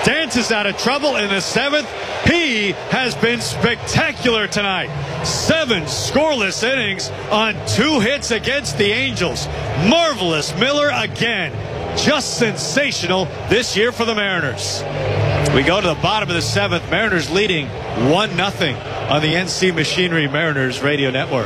dances out of trouble in the 7th. He has been spectacular tonight. 7 scoreless innings on 2 hits against the Angels. Marvelous Miller again. Just sensational this year for the Mariners. We go to the bottom of the 7th. Mariners leading 1-0 on the NC Machinery Mariners radio network.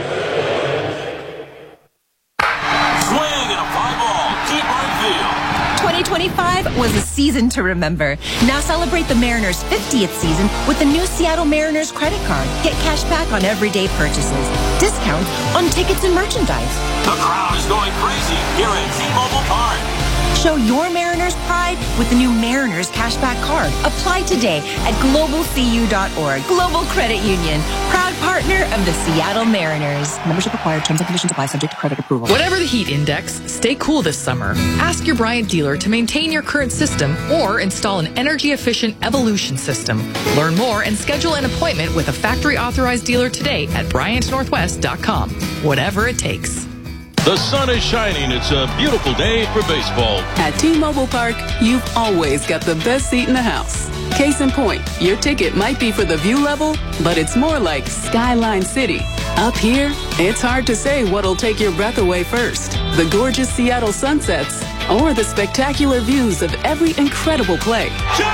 2025 was a season to remember. Now celebrate the Mariners' 50th season with the new Seattle Mariners credit card. Get cash back on everyday purchases, discounts on tickets and merchandise. The crowd is going crazy here at T-Mobile Park. Show your Mariners pride with the new Mariners Cashback Card. Apply today at globalcu.org. Global Credit Union, proud partner of the Seattle Mariners. Membership required. Terms and conditions apply. Subject to credit approval. Whatever the heat index, stay cool this summer. Ask your Bryant dealer to maintain your current system or install an energy-efficient Evolution system. Learn more and schedule an appointment with a factory-authorized dealer today at BryantNorthwest.com. Whatever it takes. The sun is shining. It's a beautiful day for baseball. At T-Mobile Park, you've always got the best seat in the house. Case in point, your ticket might be for the view level, but it's more like Skyline City. Up here, it's hard to say what'll take your breath away first. The gorgeous Seattle sunsets or the spectacular views of every incredible play.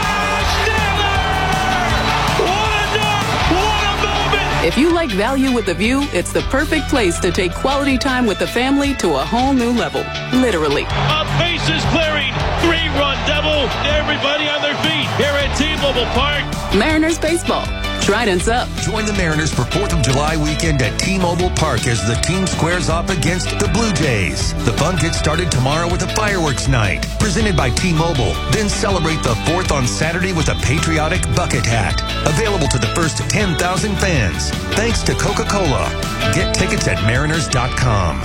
If you like value with a view, it's the perfect place to take quality time with the family to a whole new level. Literally. A bases clearing, 3-run double. Everybody on their feet here at T-Mobile Park. Mariners baseball. Trident's up. Join the Mariners for 4th of July weekend at T-Mobile Park as the team squares off against the Blue Jays. The fun gets started tomorrow with a fireworks night presented by T-Mobile. Then celebrate the 4th on Saturday with a patriotic bucket hat. Available to the first 10,000 fans. Thanks to Coca-Cola. Get tickets at mariners.com.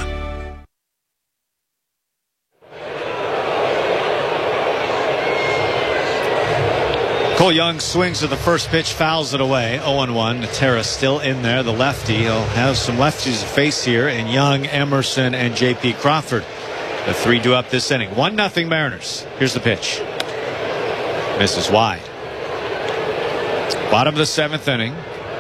Cole Young swings at the first pitch, fouls it away. 0-1. Natera still in there, the lefty. He'll have some lefties to face here in Young, Emerson, and J.P. Crawford. The 3 due up this inning. 1-0 Mariners. Here's the pitch. Misses wide. Bottom of the 7th inning.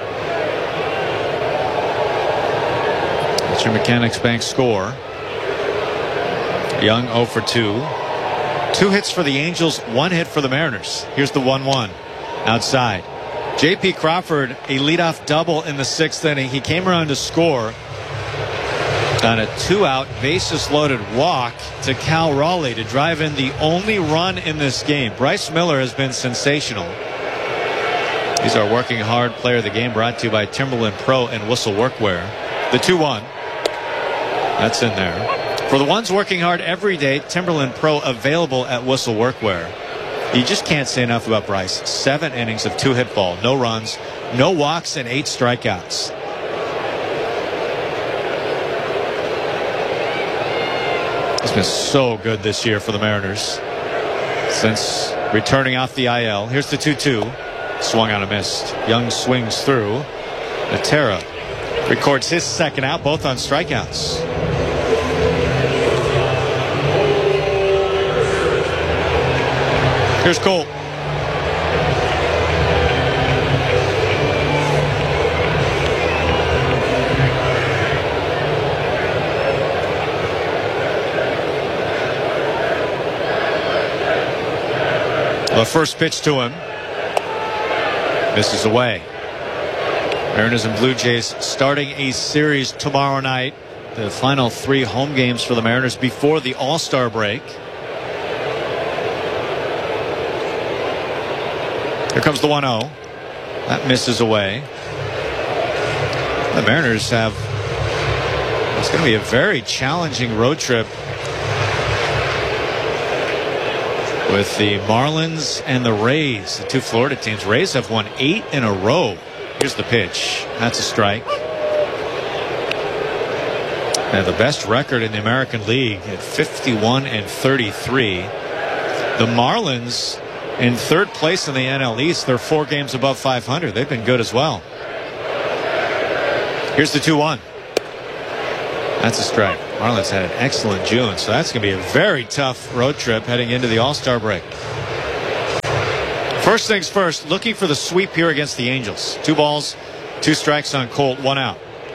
That's your Mechanics Bank score. Young 0 for 2. 2 hits for the Angels, 1 hit for the Mariners. Here's the 1-1 outside. J.P. Crawford, a leadoff double in the 6th inning. He came around to score on a 2-out bases loaded walk to Cal Raleigh to drive in the only run in this game. Bryce Miller has been sensational. He's our working hard player of the game, brought to you by Timberland Pro and Whistle Workwear. The 2-1. That's in there. For the ones working hard every day, Timberland Pro available at Whistle Workwear. You just can't say enough about Bryce. 7 innings of 2-hit ball, no runs, no walks, and 8 strikeouts. He's been so good this year for the Mariners since returning off the IL. Here's the 2-2. Swung on a missed. Young swings through. Natera records his second out, both on strikeouts. Here's Cole. The first pitch to him. Misses away. Mariners and Blue Jays starting a series tomorrow night. The final 3 home games for the Mariners before the All-Star break. Here comes the 1-0. That misses away. The Mariners have, it's going to be a very challenging road trip with the Marlins and the Rays, the 2 Florida teams. Rays have won 8 in a row. Here's the pitch. That's a strike. And the best record in the American League at 51-33. The Marlins in 3rd place in the NL East. They're 4 games above 500. They've been good as well. Here's the 2-1. That's a strike. Marlins had an excellent June, so that's going to be a very tough road trip heading into the All-Star break. First things first, looking for the sweep here against the Angels. 2 balls, 2 strikes on Colt, 1 out.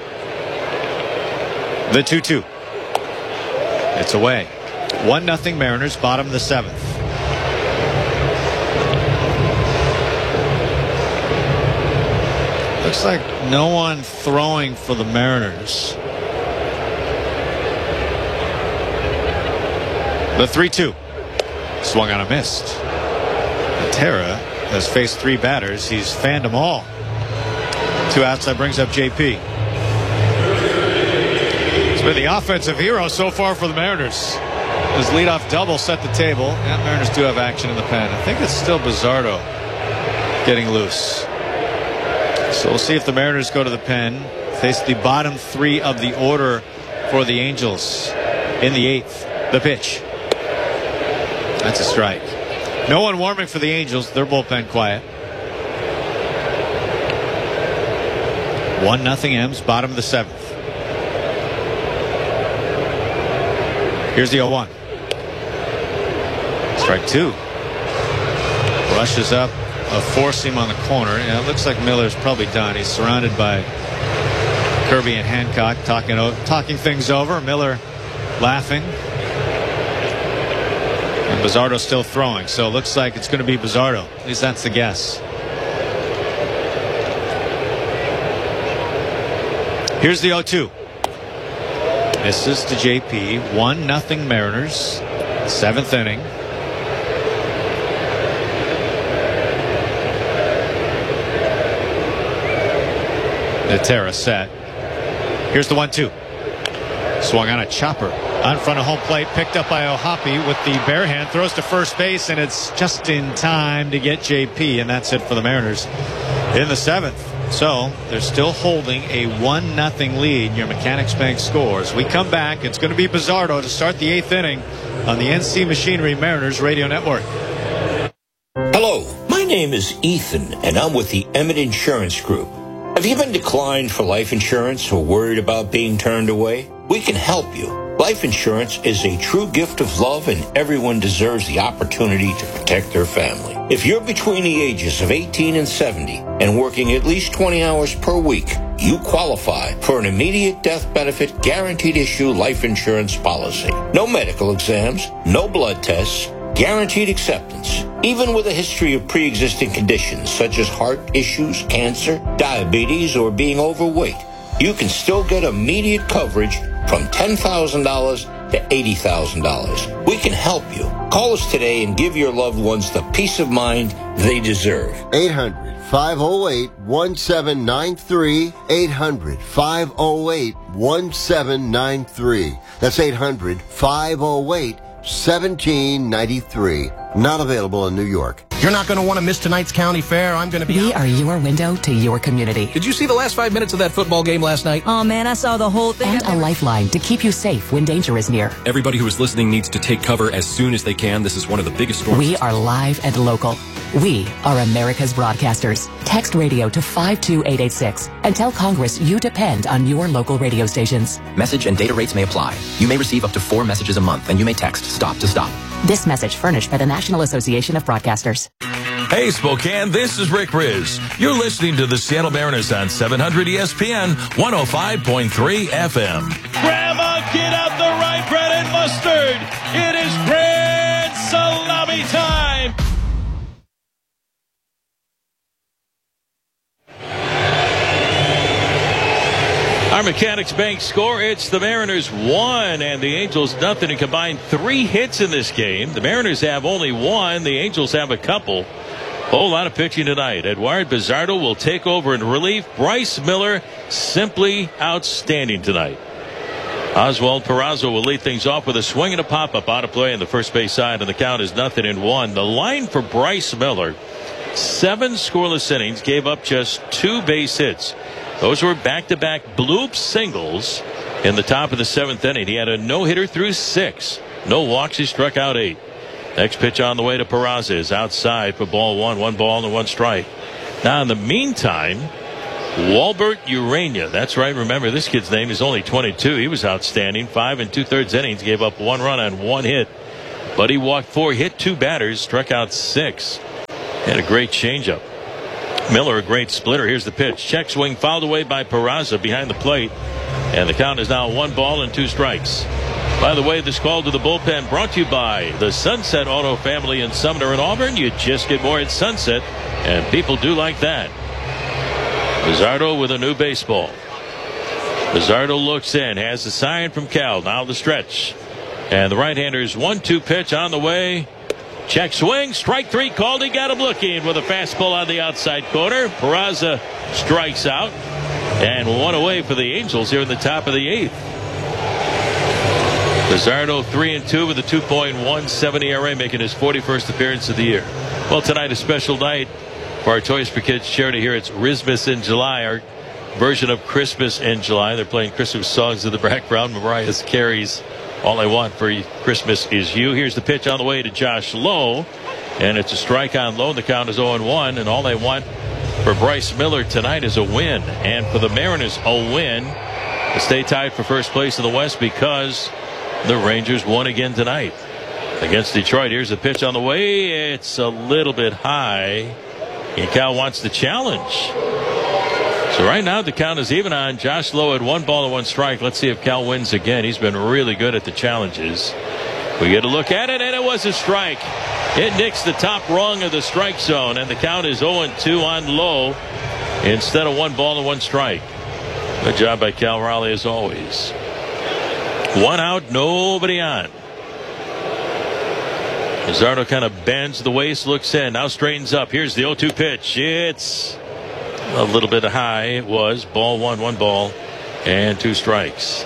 The 2-2. It's away. 1-0 Mariners, bottom of the 7th. Looks like no one throwing for the Mariners. The 3-2. Swung on a missed. Terra has faced 3 batters. He's fanned them all. 2 outs. That brings up JP. He's been the offensive hero so far for the Mariners. His leadoff double set the table. And Mariners do have action in the pen. I think it's still Bizzardo getting loose. So we'll see if the Mariners go to the pen. Face the bottom 3 of the order for the Angels in the 8th. The pitch. That's a strike. No one warming for the Angels. Their bullpen quiet. 1-0 M's, bottom of the 7th. Here's the 0-1. Strike 2. Rushes up a 4-seam on the corner. Yeah, it looks like Miller's probably done. He's surrounded by Kirby and Hancock talking things over. Miller laughing. And Bizzardo still throwing, so it looks like it's going to be Bizzardo. At least that's the guess. Here's the 0-2. Misses to JP. 1-0 Mariners. 7th inning. The Terra set. Here's the 1-2. Swung on a chopper. On front of home plate, picked up by O'Hoppe with the bare hand, throws to first base, and it's just in time to get JP, and that's it for the Mariners in the 7th. So they're still holding a 1-0 lead. Your Mechanics Bank scores. We come back. It's going to be Bizzardo to start the 8th inning on the NC Machinery Mariners Radio Network. Hello, my name is Ethan, and I'm with the Emmett Insurance Group. Have you been declined for life insurance or worried about being turned away? We can help you. Life insurance is a true gift of love, and everyone deserves the opportunity to protect their family. If you're between the ages of 18 and 70 and working at least 20 hours per week, you qualify for an immediate death benefit guaranteed issue life insurance policy. No medical exams, no blood tests, guaranteed acceptance. Even with a history of pre-existing conditions such as heart issues, cancer, diabetes, or being overweight, you can still get immediate coverage from $10,000 to $80,000. We can help you. Call us today and give your loved ones the peace of mind they deserve. 800-508-1793. 800-508-1793. That's 800-508-1793. Not available in New York. You're not going to want to miss tonight's county fair. I'm going to be... We are your window to your community. Did you see the last 5 minutes of that football game last night? Oh, man, I saw the whole thing. And a lifeline to keep you safe when danger is near. Everybody who is listening needs to take cover as soon as they can. This is one of the biggest storms. We are live and local. We are America's broadcasters. Text radio to 52886 and tell Congress you depend on your local radio stations. Message and data rates may apply. You may receive up to 4 messages a month, and you may text STOP to STOP. This message furnished by the National Association of Broadcasters. Hey, Spokane, this is Rick Riz. You're listening to the Seattle Mariners on 700 ESPN, 105.3 FM. Grandma, get out the rye bread and mustard. It is grand salami time. Our Mechanics Bank score, it's the Mariners 1 and the Angels nothing. A combined 3 hits in this game. The Mariners have only 1. The Angels have a couple. Whole lot of pitching tonight. Eduardo Bizzardo will take over in relief. Bryce Miller simply outstanding tonight. Oswald Peraza will lead things off with a swing and a pop-up out of play on the first base side, and the count is 0-1. The line for Bryce Miller, 7 scoreless innings, gave up just 2 base hits. Those were back-to-back bloop singles in the top of the 7th inning. He had a no-hitter through 6. No walks. He struck out 8. Next pitch on the way to Peraza is outside for ball 1. 1 ball and 1 strike. Now, in the meantime, Walbert Urania. That's right. Remember, this kid's name is only 22. He was outstanding. 5 2/3 innings. Gave up 1 run on 1 hit. But he walked 4, hit 2 batters, struck out 6. And a great changeup. Miller, a great splitter. Here's the pitch. Check swing fouled away by Peraza behind the plate. And the count is now 1 ball and 2 strikes. By the way, this call to the bullpen brought to you by the Sunset Auto family in Sumner and Auburn. You just get more at Sunset, and people do like that. Bizzardo with a new baseball. Bizzardo looks in, has a sign from Cal. Now the stretch. And the right-hander's 1-2 pitch on the way. Check swing, strike 3 called. He got him looking with a fastball on the outside corner. Peraza strikes out. And 1 away for the Angels here in the top of the 8th. Bizzardo 3-2 with a 2.17 ERA, making his 41st appearance of the year. Well, tonight a special night for our Toys for Kids charity here. It's Christmas in July, our version of Christmas in July. They're playing Christmas songs in the background. Mariah Carey's All I Want for Christmas Is You. Here's the pitch on the way to Josh Lowe, and it's a strike on Lowe. The count is 0-1, and all I want for Bryce Miller tonight is a win, and for the Mariners a win to stay tied for first place in the West because the Rangers won again tonight against Detroit. Here's the pitch on the way. It's a little bit high, and Cal wants the challenge. So right now the count is even on Josh Lowe at 1 ball and 1 strike. Let's see if Cal wins again. He's been really good at the challenges. We get a look at it, and it was a strike. It nicks the top rung of the strike zone, and the count is 0-2 on Lowe instead of 1 ball and 1 strike. Good job by Cal Raleigh as always. 1 out, nobody on. Bizzardo kind of bends the waist, looks in, now straightens up. Here's the 0-2 pitch. It's a little bit high. It was ball 1, 1 ball and 2 strikes.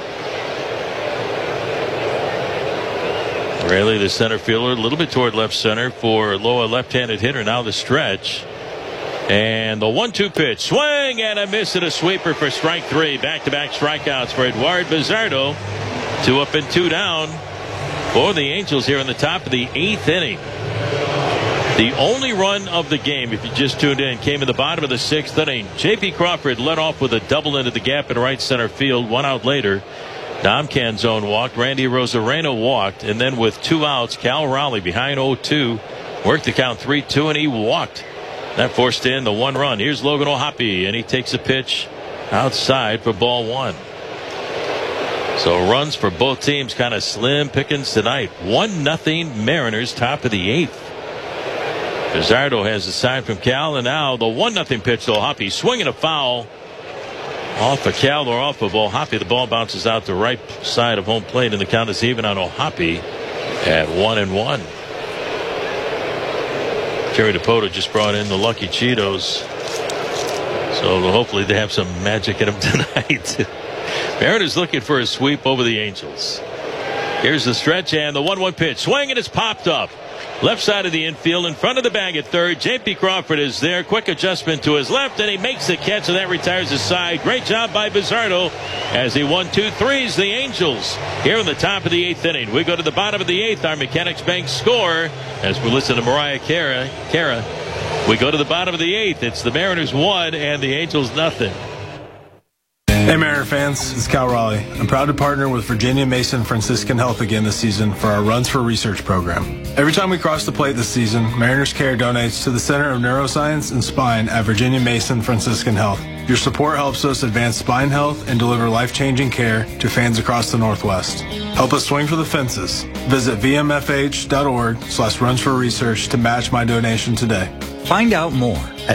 Raley, the center fielder, a little bit toward left center for Lowe, a left-handed hitter. Now the stretch. And the 1-2 pitch. Swing and a miss and a sweeper for strike 3. Back-to-back strikeouts for Eduard Bizzardo. 2 up and 2 down for the Angels here in the top of the 8th inning. The only run of the game, if you just tuned in, came in the bottom of the 6th inning. J.P. Crawford led off with a double into the gap in right center field. 1 out later, Dom Canzone walked, Randy Rosarena walked, and then with 2 outs, Cal Raleigh behind 0-2 worked the count 3-2, and he walked. That forced in the 1 run. Here's Logan O'Hoppe, and he takes a pitch outside for ball 1. So runs for both teams kind of slim pickings tonight. 1-0 Mariners, top of the 8th. Bizzardo has a sign from Cal, and now the 1-0 pitch to O'Hoppe. Swinging a foul off of Cal or off of O'Hoppe. The ball bounces out the right side of home plate, and the count is even on O'Hoppe at 1-1. Jerry DePoto just brought in the Lucky Cheetos, so hopefully they have some magic in them tonight. Mariners looking for a sweep over the Angels. Here's the stretch and the 1-1 pitch. Swing, and it's popped up. Left side of the infield in front of the bag at third. J.P. Crawford is there. Quick adjustment to his left, and he makes the catch, and that retires his side. Great job by Bizzardo as he 1-2-3s the Angels here in the top of the 8th inning. We go to the bottom of the 8th. Our Mechanics Bank score as we listen to Mariah Carey. We go to the bottom of the 8th. It's the Mariners 1 and the Angels 0. Hey Mariner fans, it's Cal Raleigh. I'm proud to partner with Virginia Mason Franciscan Health again this season for our Runs for Research program. Every time we cross the plate this season, Mariners Care donates to the Center of Neuroscience and Spine at Virginia Mason Franciscan Health. Your support helps us advance spine health and deliver life-changing care to fans across the Northwest. Help us swing for the fences. Visit vmfh.org/runs for research to match my donation today. Find out more at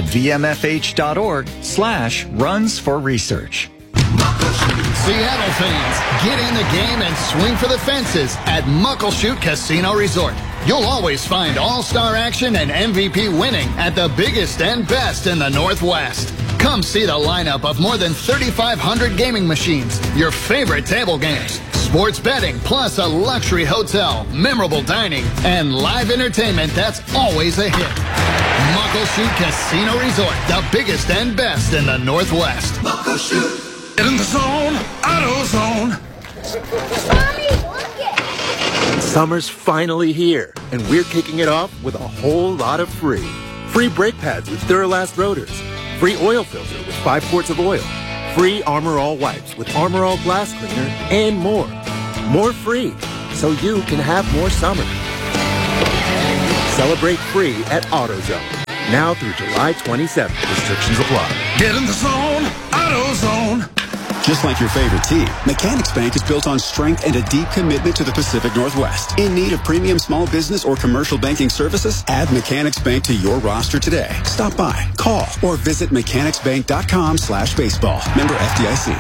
vmfh.org/runs for research. Seattle fans, get in the game and swing for the fences at Muckleshoot Casino Resort. You'll always find all-star action and MVP winning at the biggest and best in the Northwest. Come see the lineup of more than 3,500 gaming machines, your favorite table games, sports betting, plus a luxury hotel, memorable dining, and live entertainment that's always a hit. Muckleshoot Casino Resort, the biggest and best in the Northwest. Muckleshoot. Get in the zone, AutoZone. Mommy, look it. Summer's finally here, and we're kicking it off with a whole lot of free. Free brake pads with Duralast rotors. Free oil filter with 5 quarts of oil. Free Armor All wipes with Armor All glass cleaner, and more. More free, so you can have more summer. Celebrate free at AutoZone. Now through July 27th. Restrictions apply. Get in the zone, AutoZone. Just like your favorite team, Mechanics Bank is built on strength and a deep commitment to the Pacific Northwest. In need of premium small business or commercial banking services? Add Mechanics Bank to your roster today. Stop by, call, or visit mechanicsbank.com/baseball. Member FDIC.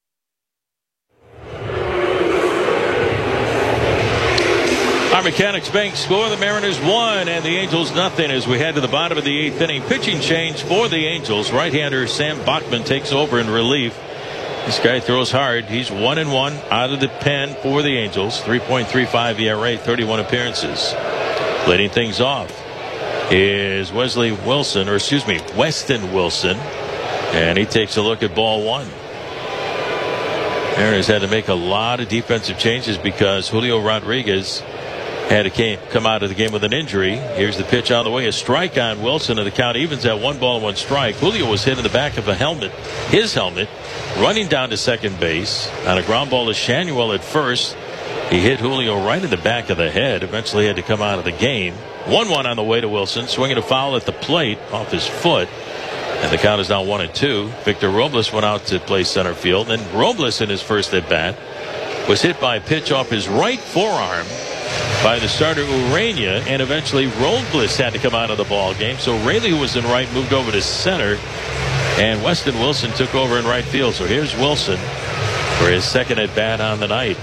Our Mechanics Bank score, the Mariners 1 and the Angels nothing as we head to the bottom of the 8th inning. Pitching change for the Angels. Right-hander Sam Bachman takes over in relief. This guy throws hard. He's 1-1 out of the pen for the Angels. 3.35 ERA, 31 appearances. Leading things off is Weston Wilson. And he takes a look at ball one. Mariners had to make a lot of defensive changes because Julio Rodriguez had to come out of the game with an injury. Here's the pitch on the way. A strike on Wilson, and the count evens at 1-1 strike. Julio was hit in the back of his helmet, running down to second base on a ground ball to Shanuel at first. He hit Julio right in the back of the head. Eventually had to come out of the game. 1-1 on the way to Wilson. Swinging a foul at the plate off his foot. And the count is now 1-2. Victor Robles went out to play center field. And Robles in his first at bat was hit by a pitch off his right forearm by the starter Urania, and eventually Robles had to come out of the ball game. So Raley, who was in right, moved over to center, and Weston Wilson took over in right field. So here's Wilson for his second at bat on the night.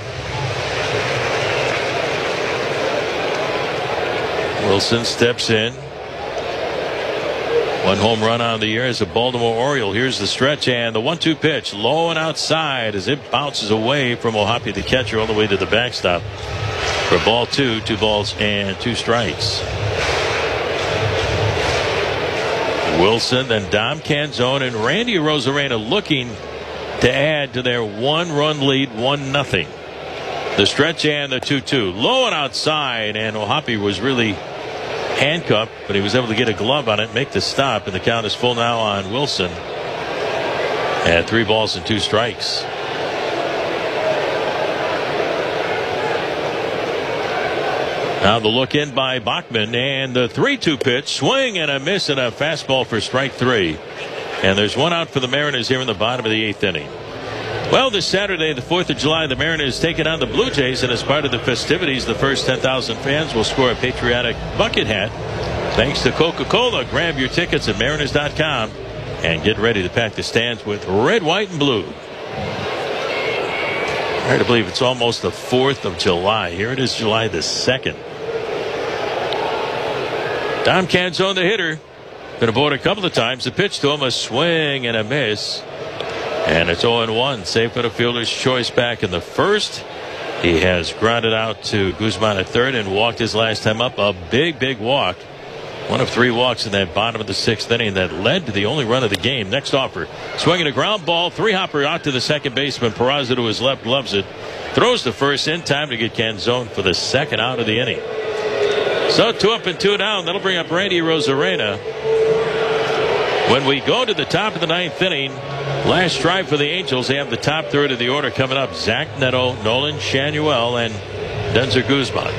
Wilson steps in. One home run on the year as a Baltimore Oriole. Here's the stretch and the 1-2 pitch, low and outside as it bounces away from Ohapi, the catcher, all the way to the backstop. For ball 2, 2 balls and 2 strikes. Wilson, then Dom Canzone and Randy Arozarena looking to add to their 1-run lead, 1-0. The stretch and the 2-2, low and outside, and Ohapi was really handcuffed, but he was able to get a glove on it, make the stop, and the count is full now on Wilson at 3 balls and 2 strikes. Now the look in by Bachman, and the 3-2 pitch, swing and a miss, and a fastball for strike 3. And there's one out for the Mariners here in the bottom of the 8th inning. Well, this Saturday, the 4th of July, the Mariners taking on the Blue Jays, and as part of the festivities, the first 10,000 fans will score a patriotic bucket hat. Thanks to Coca-Cola. Grab your tickets at Mariners.com and get ready to pack the stands with red, white, and blue. Hard to believe it's almost the 4th of July. Here it is, July the 2nd. Dom Canzone, the hitter, been aboard a couple of times. The pitch to him, a swing and a miss. And it's 0-1. Safe for the fielder's choice back in the first. He has grounded out to Guzman at third and walked his last time up. A big walk. One of 3 walks in that bottom of the 6th inning that led to the only run of the game. Next offer. Swinging a ground ball. 3-hopper out to the second baseman. Peraza to his left, gloves it. Throws the first in time to get Canzone for the second out of the inning. So 2 up and 2 down. That'll bring up Randy Arozarena. When we go to the top of the 9th inning, last drive for the Angels, they have the top third of the order coming up. Zach Neto, Nolan Shanuel, and Denzer Guzman.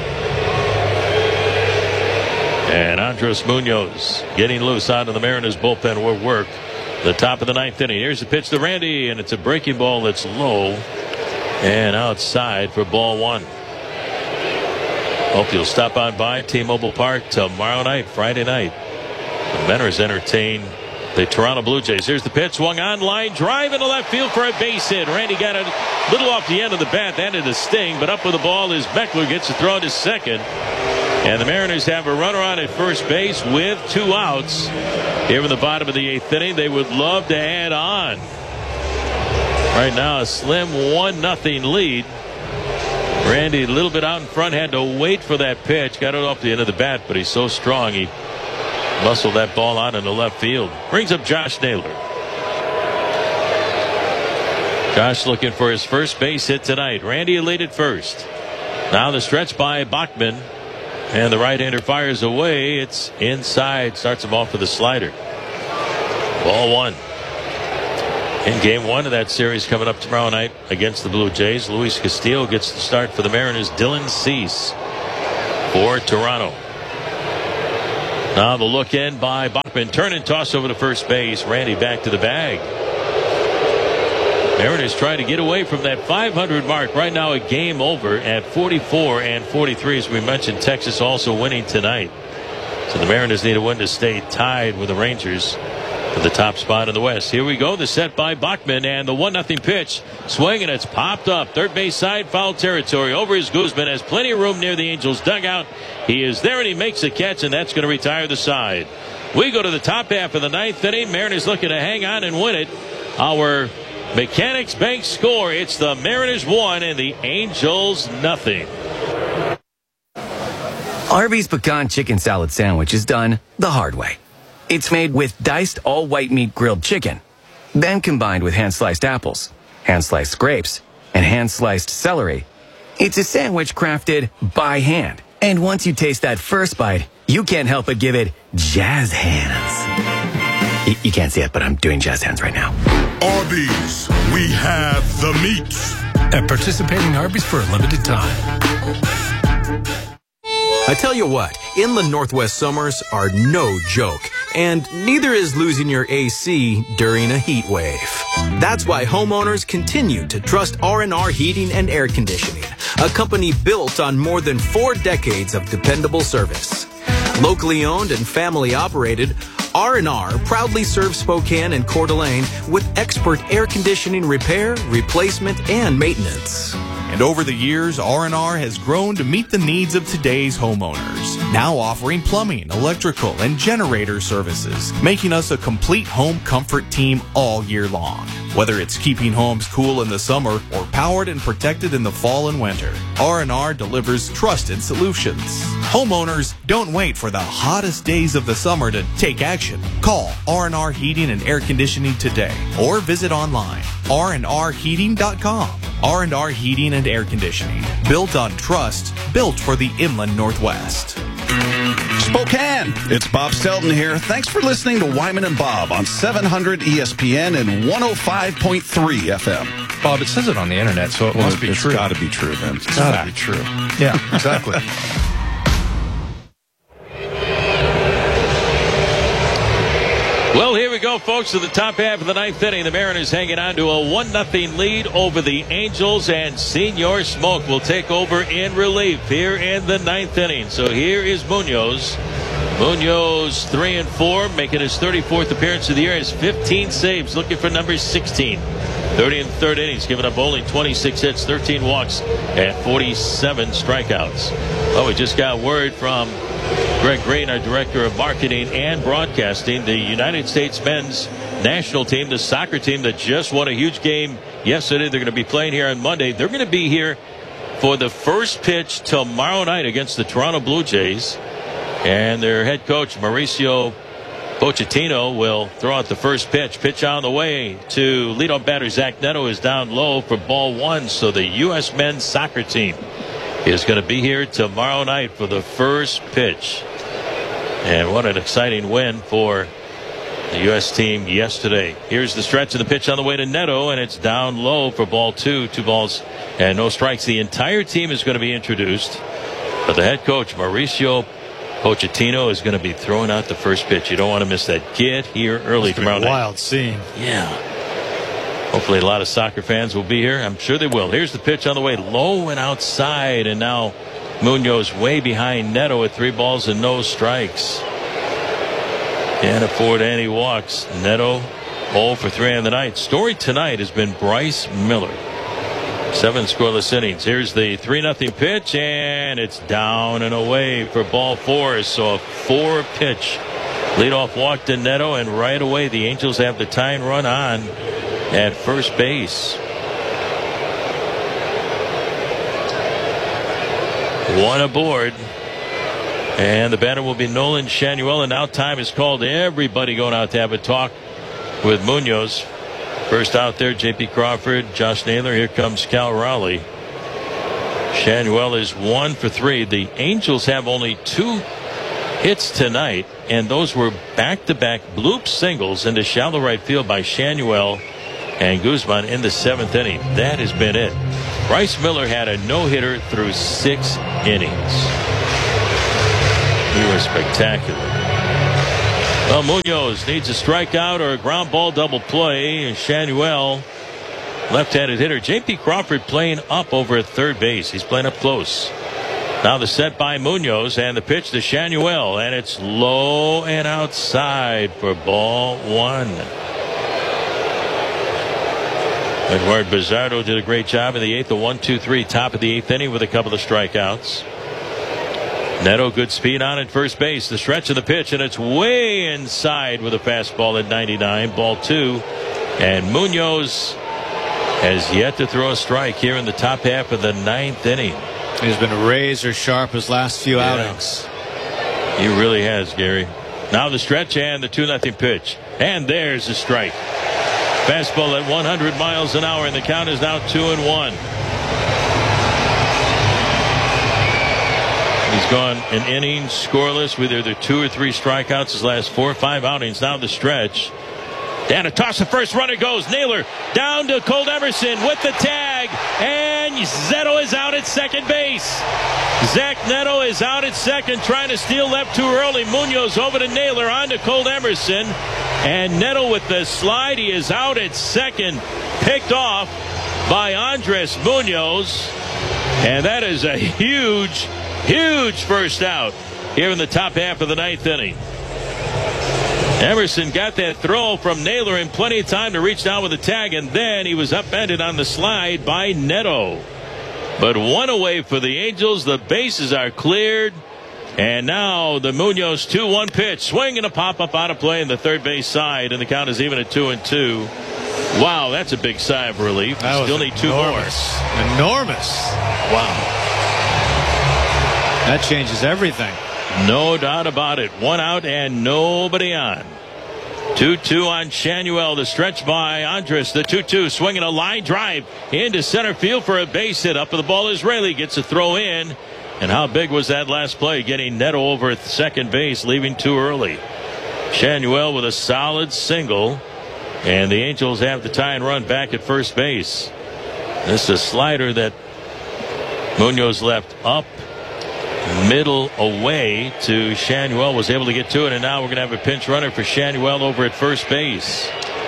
And Andres Munoz getting loose out of the Mariners bullpen will work. The top of the 9th inning. Here's the pitch to Randy, and it's a breaking ball that's low and outside for ball 1. Hope you'll stop on by T-Mobile Park tomorrow night, Friday night. The Mariners entertain the Toronto Blue Jays. Here's the pitch, swung on, line drive into left field for a base hit. Randy got a little off the end of the bat. That ended a sting, but up with the ball is Beckler, gets a throw to second. And the Mariners have a runner on at first base with 2 outs. Here in the bottom of the 8th inning, they would love to add on. Right now, a slim 1-0 lead. Randy a little bit out in front, had to wait for that pitch. Got it off the end of the bat, but he's so strong he muscled that ball out into left field. Brings up Josh Naylor. Josh looking for his first base hit tonight. Randy elated first. Now the stretch by Bachman. And the right-hander fires away. It's inside. Starts him off with a slider. Ball 1. In game 1 of that series coming up tomorrow night against the Blue Jays, Luis Castillo gets the start for the Mariners. Dylan Cease for Toronto. Now the look in by Bachman. Turn and toss over to first base. Randy back to the bag. Mariners trying to get away from that 500 mark. Right now a game over at 44 and 43. As we mentioned, Texas also winning tonight. So the Mariners need a win to stay tied with the Rangers for the top spot in the West. Here we go. The set by Bachman and the 1-0 pitch. Swing and it's popped up. Third base side, foul territory. Over is Guzman. Has plenty of room near the Angels dugout. He is there and he makes a catch, and that's going to retire the side. We go to the top half of the ninth inning. Mariners looking to hang on and win it. Our Mechanics Bank score. It's the Mariners 1 and the Angels 0. Arby's Pecan Chicken Salad Sandwich is done the hard way. It's made with diced all-white meat grilled chicken, then combined with hand-sliced apples, hand-sliced grapes, and hand-sliced celery. It's a sandwich crafted by hand. And once you taste that first bite, you can't help but give it jazz hands. You can't see it, but I'm doing jazz hands right now. Arby's, we have the meats. At participating Arby's for a limited time. I tell you what, inland Northwest summers are no joke, and neither is losing your AC during a heat wave. That's why homeowners continue to trust R&R Heating and Air Conditioning, a company built on more than 4 decades of dependable service. Locally owned and family operated, R&R proudly serves Spokane and Coeur d'Alene with expert air conditioning repair, replacement, and maintenance. And over the years, R&R has grown to meet the needs of today's homeowners, now offering plumbing, electrical, and generator services, making us a complete home comfort team all year long. Whether it's keeping homes cool in the summer or powered and protected in the fall and winter, R&R delivers trusted solutions. Homeowners, don't wait for the hottest days of the summer to take action. Call R&R Heating and Air Conditioning today or visit online, rnrheating.com. R&R Heating and Air Conditioning, built on trust, built for the inland Northwest. Spokane, it's Bob Stelton here. Thanks for listening to Wyman and Bob on 700 ESPN and 105.3 FM. Bob, it says it on the internet, so it must be true. It's got to be true, then. It's got to be true. Yeah, exactly. Well, here we go, folks, to the top half of the ninth inning. The Mariners hanging on to a 1-0 lead over the Angels, and Senor Smoke will take over in relief here in the ninth inning. So here is Munoz. Munoz 3-4, making his 34th appearance of the year. Has 15 saves, looking for number 16. 30 and third innings, giving up only 26 hits, 13 walks, and 47 strikeouts. Well, we just got word from Greg Green, our director of marketing and broadcasting. The United States men's national team, the soccer team that just won a huge game yesterday, they're going to be playing here on Monday. They're going to be here for the first pitch tomorrow night against the Toronto Blue Jays. And their head coach, Mauricio Pochettino, will throw out the first pitch. Pitch on the way to leadoff batter Zach Neto is down low for ball one. So the U.S. men's soccer team is going to be here tomorrow night for the first pitch. And what an exciting win for the U.S. team yesterday. Here's the stretch of the pitch on the way to Neto, and it's down low for ball two. 2 balls and no strikes. The entire team is going to be introduced, but the head coach, Mauricio Pochettino, is going to be throwing out the first pitch. You don't want to miss that. Get here early tomorrow night. Wild scene. Yeah. Hopefully a lot of soccer fans will be here. I'm sure they will. Here's the pitch on the way low and outside, and now Munoz way behind Neto with 3 balls and no strikes. Can't afford any walks. Neto 0 for 3 on the night. Story tonight has been Bryce Miller. 7 scoreless innings. Here's the 3-0 pitch, and it's down and away for ball 4. So a 4-pitch leadoff walk to Neto, and right away the Angels have the tying run on at first base. 1 aboard, and the batter will be Nolan Schanuel. And now time is called. Everybody going out to have a talk with Munoz. First out there, J.P. Crawford, Josh Naylor. Here comes Cal Raleigh. Schanuel is 1 for 3. The Angels have only 2 hits tonight, and those were back-to-back bloop singles into shallow right field by Schanuel and Guzman in the 7th inning. That has been it. Bryce Miller had a no-hitter through 6 innings. He was spectacular. Well, Munoz needs a strikeout or a ground ball double play. And Shanuel, left-handed hitter. J.P. Crawford playing up over at third base. He's playing up close. Now the set by Munoz and the pitch to Shanuel. And it's low and outside for ball one. Eduardo Bizardo did a great job in the eighth. The 1-2-3 top of the eighth inning with a couple of strikeouts. Neto, good speed on at first base. The stretch of the pitch, and it's way inside with a fastball at 99. Ball two. And Munoz has yet to throw a strike here in the top half of the ninth inning. He's been razor sharp his last few outings. He really has, Gary. Now the stretch and the 2-0 pitch. And there's the strike. Fastball at 100 miles an hour, and the count is now 2-1. He's gone an inning scoreless with either 2 or 3 strikeouts his last 4 or 5 outings. Now the stretch. Down a toss, the first runner goes. Naylor down to Colt Emerson with the tag, and Neto is out at second base. Zach Neto is out at second, trying to steal left too early. Munoz over to Naylor, on to Colt Emerson, and Neto with the slide. He is out at second, picked off by Andres Munoz, and that is a huge first out here in the top half of the ninth inning. Emerson got that throw from Naylor in plenty of time to reach down with the tag, and then he was upended on the slide by Neto. But one away for the Angels. The bases are cleared, and now the Munoz 2-1 pitch. Swing and a pop-up out of play in the third base side, and the count is even at 2-2. Wow, that's a big sigh of relief. Still need 2 more. Enormous. Wow. That changes everything. No doubt about it. 1 out and nobody on. 2-2 on Shanuel. The stretch by Andres. The 2-2 swinging a line drive into center field for a base hit. Up with the ball is Raley. Gets a throw in. And how big was that last play? Getting Neto over at second base, leaving too early. Shanuel with a solid single. And the Angels have the tie and run back at first base. This is a slider that Munoz left up middle away to Shanuel, was able to get to it, and now we're going to have a pinch runner for Shanuel over at first base.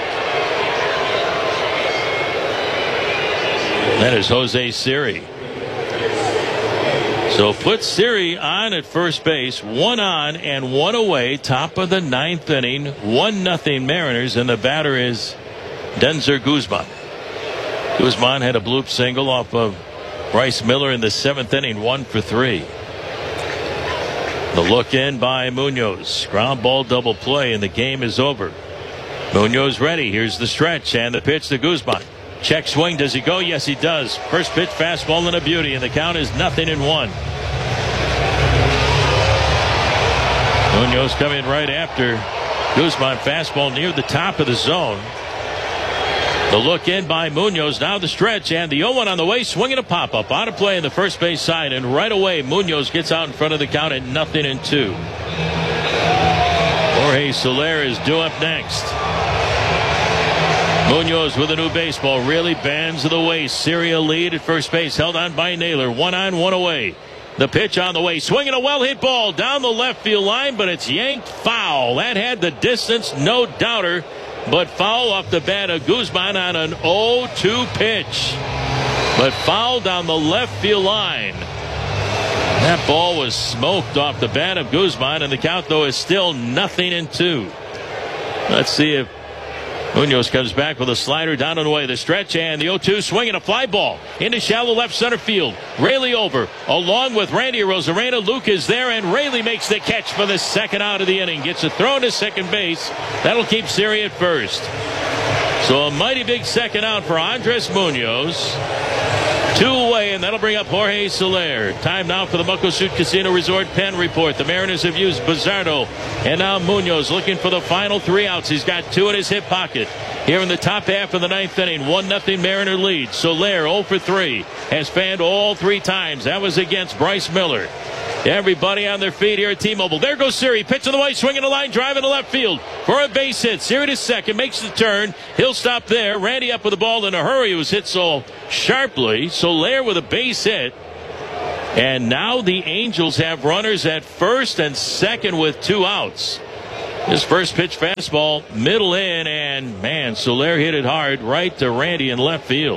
That is Jose Siri. So put Siri on at first base, 1 on and 1 away, top of the ninth inning, 1-0 Mariners, and the batter is Denzer Guzman. Guzman had a bloop single off of Bryce Miller in the 7th inning, 1 for 3. The look in by Munoz. Ground ball double play, and the game is over. Munoz ready. Here's the stretch and the pitch to Guzman. Check swing. Does he go? Yes, he does. First pitch fastball and a beauty, and the count is 0-1. Munoz coming right after Guzman. Fastball near the top of the zone. The look in by Munoz. Now the stretch and the 0-1 on the way. Swinging a pop-up. Out of play in the first base side. And right away Munoz gets out in front of the count at 0-2. Jorge Soler is due up next. Munoz with a new baseball. Really bends to the waist. Syria lead at first base. Held on by Naylor. 1 on, 1 away. The pitch on the way. Swinging a well-hit ball down the left field line. But it's yanked foul. That had the distance. No doubter. But foul off the bat of Guzman on an 0-2 pitch. But foul down the left field line. That ball was smoked off the bat of Guzman, and the count, though, is still 0-2. Let's see if Munoz comes back with a slider down and away. The stretch and the 0-2 swinging a fly ball into shallow left center field. Raley over along with Randy Arozarena. Luke is there, and Raley makes the catch for the second out of the inning. Gets a throw to second base. That'll keep Siri at first. So a mighty big second out for Andres Munoz. 2 away, and that'll bring up Jorge Soler. Time now for the Muckleshoot Casino Resort Pen Report. The Mariners have used Bizardo, and now Munoz looking for the final 3 outs. He's got 2 in his hip pocket. Here in the top half of the ninth inning, 1-0 Mariner lead. Soler 0 for 3. Has fanned all 3 times. That was against Bryce Miller. Everybody on their feet here at T-Mobile. There goes Siri. Pitch on the way. Swinging a line drive into left field for a base hit. Siri to second. Makes the turn. He'll stop there. Randy up with the ball in a hurry. He was hit so sharply. Soler with a base hit. And now the Angels have runners at first and second with 2 outs. His first pitch fastball, middle in, and man, Soler hit it hard right to Randy in left field.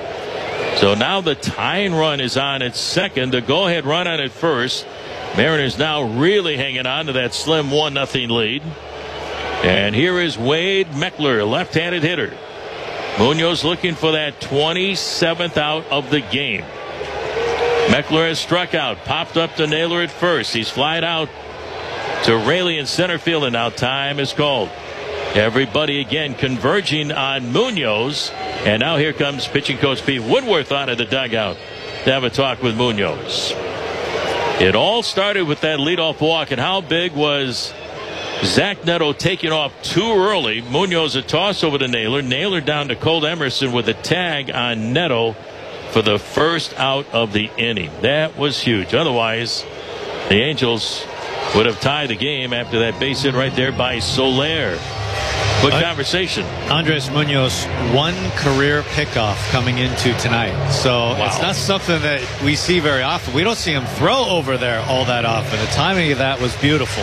So now the tying run is on at second. The go-ahead run on at first. Mariners now really hanging on to that slim 1-0 lead. And here is Wade Meckler, left-handed hitter. Munoz looking for that 27th out of the game. Meckler has struck out, popped up to Naylor at first. He's flied out to Raley in center field, and now time is called. Everybody again converging on Munoz. And now here comes pitching coach Pete Woodworth out of the dugout to have a talk with Munoz. It all started with that leadoff walk, and how big was Zach Neto taking off too early? Munoz a toss over to Naylor. Naylor down to Cole Emerson with a tag on Neto for the first out of the inning. That was huge. Otherwise, the Angels would have tied the game after that base hit right there by Soler. Quick conversation. Andres Munoz, one career pickoff coming into tonight. So It's not something that we see very often. We don't see him throw over there all that often. The timing of that was beautiful.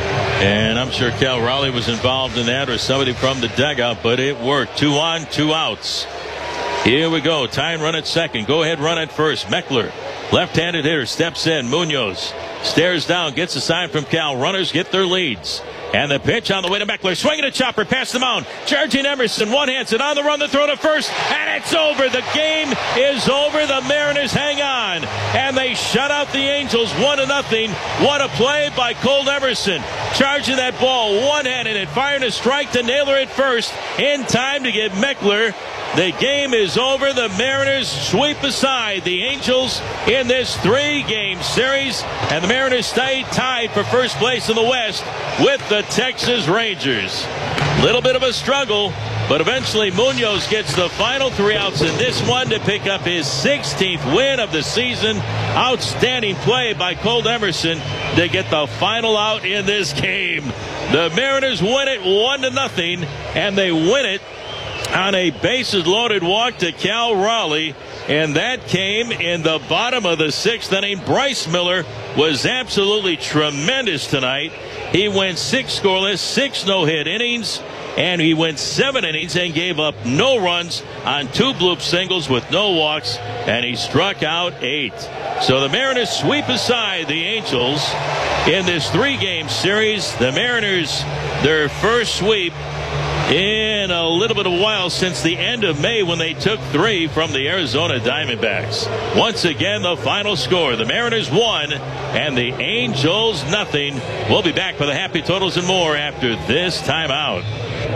And I'm sure Cal Raleigh was involved in that, or somebody from the dugout, but it worked. 2 on, 2 outs. Here we go. Tying run at second. Go ahead run at first. Meckler, left-handed hitter, steps in. Munoz stares down, gets a sign from Cal. Runners get their leads. And the pitch on the way to Meckler. Swinging a chopper past the mound. Charging Emerson. One-hands it on the run. The throw to first. And it's over. The game is over. The Mariners hang on. And they shut out the Angels 1-0. What a play by Cole Emerson. Charging that ball. One-handed and firing a strike to Naylor at first. In time to get Meckler. The game is over. The Mariners sweep aside the Angels in this 3-game series. And the Mariners stay tied for first place in the West with the Texas Rangers. Little bit of a struggle, but eventually Munoz gets the final 3 outs in this one to pick up his 16th win of the season. Outstanding play by Cole Emerson to get the final out in this game. The Mariners win it 1-0, and they win it on a bases loaded walk to Cal Raleigh, and that came in the bottom of the 6th inning. Bryce Miller was absolutely tremendous tonight. He went 6 scoreless, 6 no-hit innings, and he went 7 innings and gave up no runs on 2 bloop singles with no walks, and he struck out 8. So the Mariners sweep aside the Angels in this 3-game series. The Mariners, their first sweep in a little bit of a while since the end of May, when they took 3 from the Arizona Diamondbacks. Once again, the final score, the Mariners 1 and the Angels 0. We'll be back for the happy totals and more after this timeout.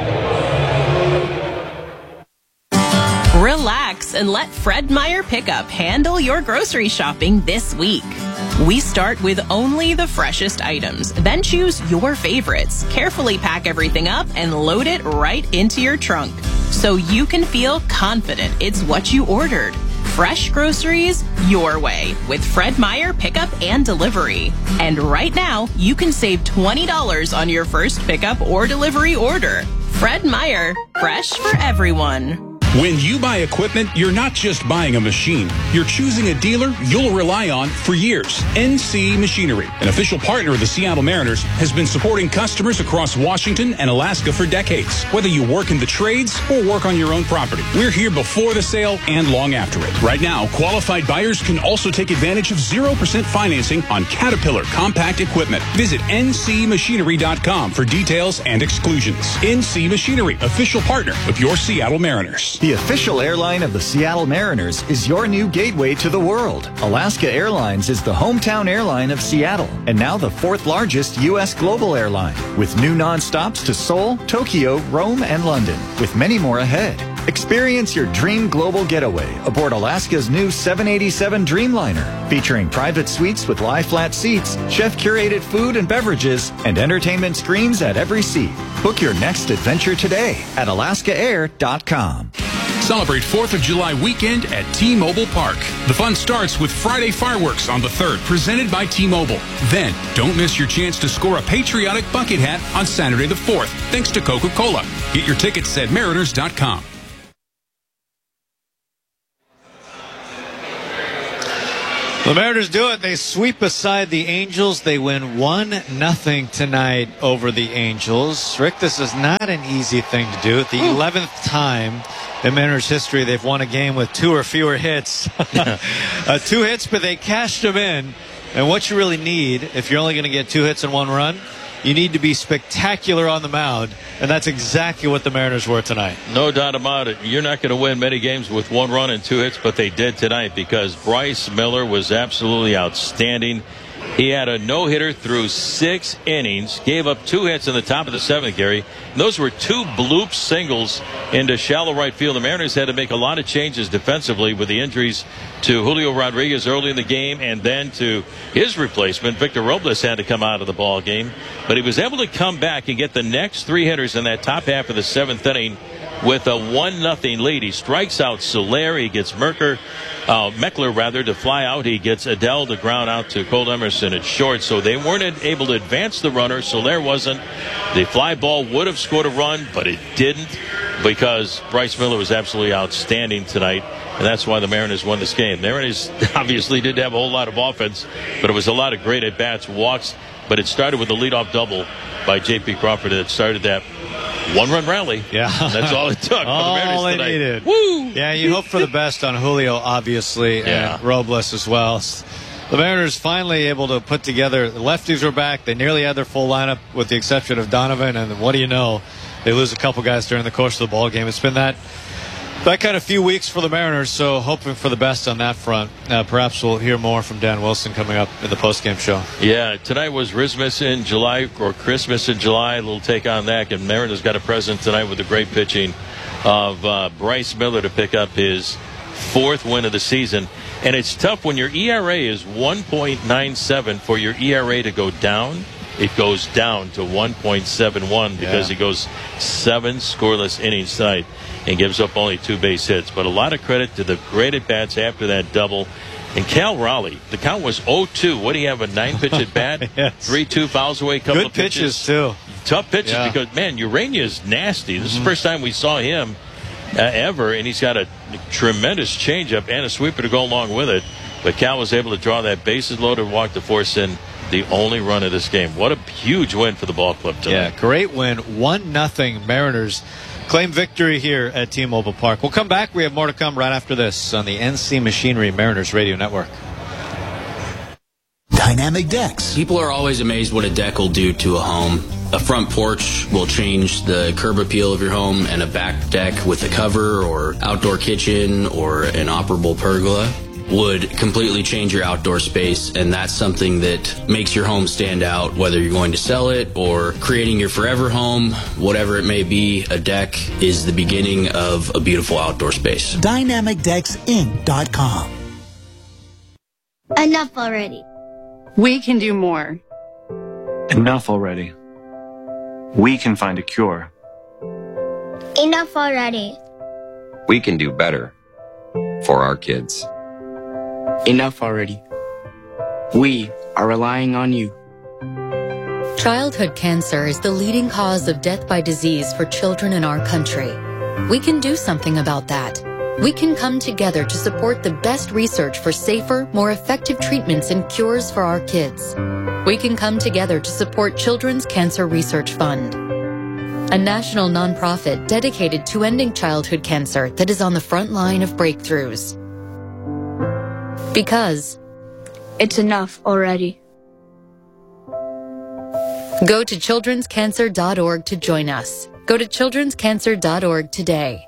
Relax and let Fred Meyer Pickup handle your grocery shopping this week. We start with only the freshest items, then choose your favorites, carefully pack everything up, and load it right into your trunk so you can feel confident it's what you ordered. Fresh groceries your way with Fred Meyer Pickup and Delivery. And right now, you can save $20 on your first pickup or delivery order. Fred Meyer, fresh for everyone. When you buy equipment, you're not just buying a machine. You're choosing a dealer you'll rely on for years. NC Machinery, an official partner of the Seattle Mariners, has been supporting customers across Washington and Alaska for decades. Whether you work in the trades or work on your own property, we're here before the sale and long after it. Right now, qualified buyers can also take advantage of 0% financing on Caterpillar compact equipment. Visit ncmachinery.com for details and exclusions. NC Machinery, official partner of your Seattle Mariners. The official airline of the Seattle Mariners is your new gateway to the world. Alaska Airlines is the hometown airline of Seattle and now the 4th largest U.S. global airline, with new nonstops to Seoul, Tokyo, Rome, and London, with many more ahead. Experience your dream global getaway aboard Alaska's new 787 Dreamliner, featuring private suites with lie-flat seats, chef-curated food and beverages, and entertainment screens at every seat. Book your next adventure today at alaskaair.com. Celebrate 4th of July weekend at T-Mobile Park. The fun starts with Friday fireworks on the 3rd, presented by T-Mobile. Then, don't miss your chance to score a patriotic bucket hat on Saturday the 4th, thanks to Coca-Cola. Get your tickets at mariners.com. The Mariners do it. They sweep aside the Angels. They win 1-0 tonight over the Angels. Rick, this is not an easy thing to do. The 11th time in Mariners history they've won a game with 2 or fewer hits. 2 hits, but they cashed them in. And what you really need, if you're only going to get 2 hits and 1 run, you need to be spectacular on the mound, and that's exactly what the Mariners were tonight. No doubt about it. You're not going to win many games with 1 run and 2 hits, but they did tonight because Bryce Miller was absolutely outstanding. He had a no-hitter through 6 innings, gave up 2 hits in the top of the 7th, Gary. And those were 2 bloop singles into shallow right field. The Mariners had to make a lot of changes defensively with the injuries to Julio Rodriguez early in the game, and then to his replacement, Victor Robles, had to come out of the ball game. But he was able to come back and get the next 3 hitters in that top half of the 7th inning with a 1-0 lead. He strikes out Soler. He gets Meckler to fly out. He gets Adele to ground out to Cole Emerson at short. So they weren't able to advance the runner. Soler wasn't. The fly ball would have scored a run, but it didn't because Bryce Miller was absolutely outstanding tonight. And that's why the Mariners won this game. The Mariners obviously didn't have a whole lot of offense, but it was a lot of great at-bats, walks. But it started with a leadoff double by J.P. Crawford that started that 1-run rally. Yeah. That's all it took. All they needed. Woo! Yeah, you hope for the best on Julio, obviously, and Robles as well. The Mariners finally able to put together. The lefties were back. They nearly had their full lineup with the exception of Donovan. And what do you know? They lose a couple guys during the course of the ball game. It's been that kind of few weeks for the Mariners, so hoping for the best on that front. Perhaps we'll hear more from Dan Wilson coming up in the postgame show. Yeah, tonight was Christmas in July, or Christmas in July. A little take on that. And Mariners got a present tonight with the great pitching of Bryce Miller to pick up his 4th win of the season. And it's tough when your ERA is 1.97 for your ERA to go down. It goes down to 1.71 because he goes 7 scoreless innings tonight and gives up only 2 base hits. But a lot of credit to the great at-bats after that double. And Cal Raleigh, the count was 0-2. What do you have, a 9-pitch at bat? 3-2 fouls away, couple Good of pitches. too. Tough pitches because, man, Urania is nasty. This is the first time we saw him ever, and he's got a tremendous changeup and a sweeper to go along with it. But Cal was able to draw that bases loaded walk to force in the only run of this game. What a huge win for the ball club tonight. Yeah, great win. 1-0 Mariners claim victory here at T-Mobile Park. We'll come back. We have more to come right after this on the NC Machinery Mariners Radio Network. Dynamic decks. People are always amazed what a deck will do to a home. A front porch will change the curb appeal of your home, and a back deck with a cover or outdoor kitchen or an operable pergola would completely change your outdoor space, and that's something that makes your home stand out, whether you're going to sell it or creating your forever home, whatever it may be. A deck is the beginning of a beautiful outdoor space. DynamicDecksInc.com. Enough already. We can do more. Enough already. We can find a cure. Enough already. We can do better for our kids. Enough already. We are relying on you. Childhood cancer is the leading cause of death by disease for children in our country. We can do something about that. We can come together to support the best research for safer, more effective treatments and cures for our kids. We can come together to support Children's Cancer Research Fund, a national nonprofit dedicated to ending childhood cancer that is on the front line of breakthroughs. Because it's enough already. Go to childrenscancer.org to join us. Go to childrenscancer.org today.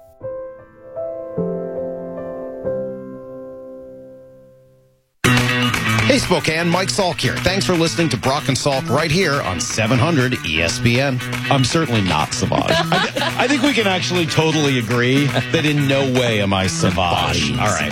Hey Spokane, Mike Salk here. Thanks for listening to Brock and Salk right here on 700 ESPN. I'm certainly not Savage. I think we can actually totally agree that in no way am I Savage. All right.